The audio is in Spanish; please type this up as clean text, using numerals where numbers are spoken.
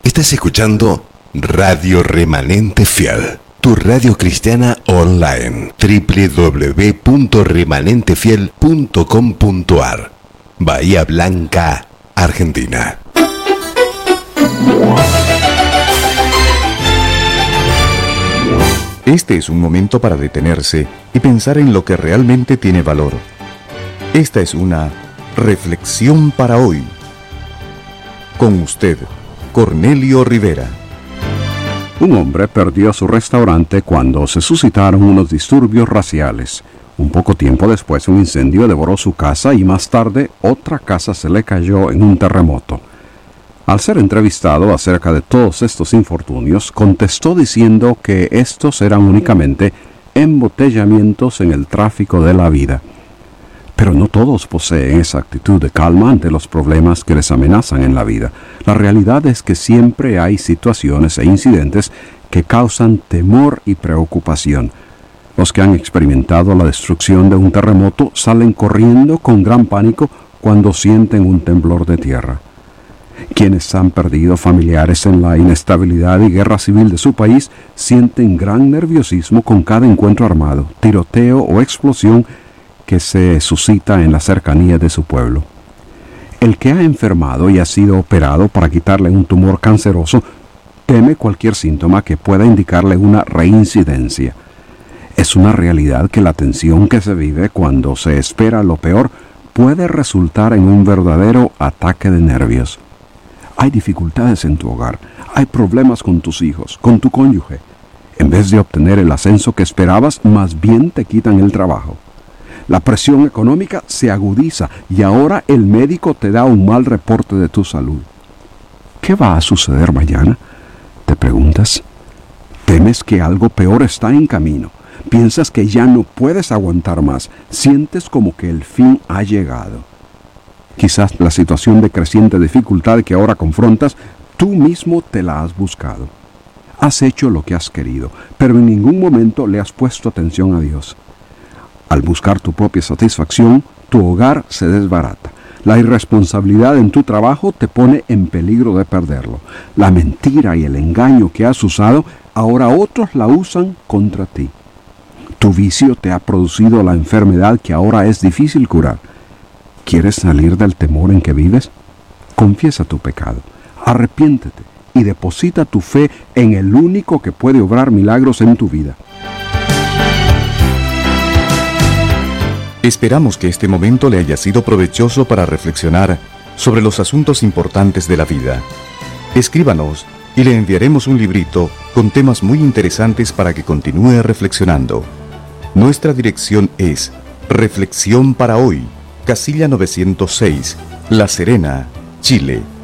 Estás escuchando Radio Remanente Fiel, tu radio cristiana online, www.remanentefiel.com.ar, Bahía Blanca, Argentina. Este es un momento para detenerse y pensar en lo que realmente tiene valor. Esta es una reflexión para hoy. Con usted, Cornelio Rivera. Un hombre perdió su restaurante cuando se suscitaron unos disturbios raciales. Un poco tiempo después, un incendio devoró su casa y más tarde otra casa se le cayó en un terremoto. Al ser entrevistado acerca de todos estos infortunios, contestó diciendo que estos eran únicamente embotellamientos en el tráfico de la vida. Pero no todos poseen esa actitud de calma ante los problemas que les amenazan en la vida. La realidad es que siempre hay situaciones e incidentes que causan temor y preocupación. Los que han experimentado la destrucción de un terremoto salen corriendo con gran pánico cuando sienten un temblor de tierra. Quienes han perdido familiares en la inestabilidad y guerra civil de su país sienten gran nerviosismo con cada encuentro armado, tiroteo o explosión que se suscita en la cercanía de su pueblo. El que ha enfermado y ha sido operado para quitarle un tumor canceroso teme cualquier síntoma que pueda indicarle una reincidencia. Es una realidad que la tensión que se vive cuando se espera lo peor puede resultar en un verdadero ataque de nervios. Hay dificultades en tu hogar, hay problemas con tus hijos, con tu cónyuge. En vez de obtener el ascenso que esperabas, más bien te quitan el trabajo. La presión económica se agudiza y ahora el médico te da un mal reporte de tu salud. ¿Qué va a suceder mañana? ¿Te preguntas? ¿Temes que algo peor está en camino? ¿Piensas que ya no puedes aguantar más? ¿Sientes como que el fin ha llegado? Quizás la situación de creciente dificultad que ahora confrontas, tú mismo te la has buscado. Has hecho lo que has querido, pero en ningún momento le has puesto atención a Dios. Al buscar tu propia satisfacción, tu hogar se desbarata. La irresponsabilidad en tu trabajo te pone en peligro de perderlo. La mentira y el engaño que has usado, ahora otros la usan contra ti. Tu vicio te ha producido la enfermedad que ahora es difícil curar. ¿Quieres salir del temor en que vives? Confiesa tu pecado, arrepiéntete y deposita tu fe en el único que puede obrar milagros en tu vida. Esperamos que este momento le haya sido provechoso para reflexionar sobre los asuntos importantes de la vida. Escríbanos y le enviaremos un librito con temas muy interesantes para que continúe reflexionando. Nuestra dirección es Reflexión para Hoy, Casilla 906, La Serena, Chile,